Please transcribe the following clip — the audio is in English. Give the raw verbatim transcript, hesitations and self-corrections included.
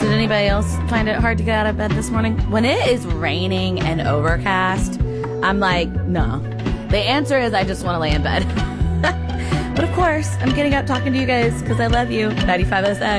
Did anybody else find it hard to get out of bed this morning? When it is raining and overcast, I'm like, no. The answer is I just want to lay in bed. But of course, I'm getting up talking to you guys because I love you. ninety-five S X.